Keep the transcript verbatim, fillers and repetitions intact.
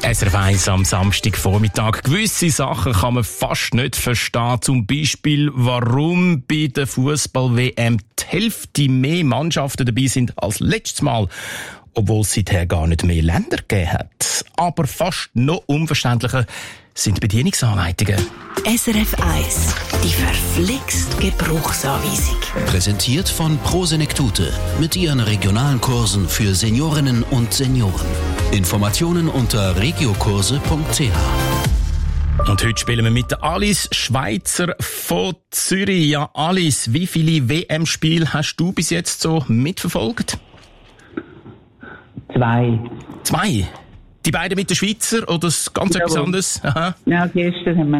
S R F eins am Samstagvormittag. Gewisse Sachen kann man fast nicht verstehen. Zum Beispiel, warum bei der Fußball-W M die Hälfte mehr Mannschaften dabei sind als letztes Mal, obwohl es seither gar nicht mehr Länder gegeben hat. Aber fast noch unverständlicher sind Bedienungsanleitungen. S R F eins, die verflixt Gebrauchsanweisung. Präsentiert von Prosenektute mit ihren regionalen Kursen für Seniorinnen und Senioren. Informationen unter regiokurse punkt c h. Und heute spielen wir mit der Alice Schweizer von Zürich. Ja, Alice, wie viele W M-Spiele hast du bis jetzt so mitverfolgt? Zwei. Zwei? Die beiden mit der Schweizer oder das ganz Jawohl. etwas anderes? Aha. Ja, gestern haben wir